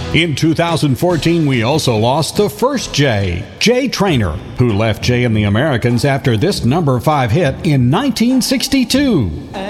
In 2014, we also lost the first Jay Traynor, who left Jay and the Americans after this number 5 hit in 1962.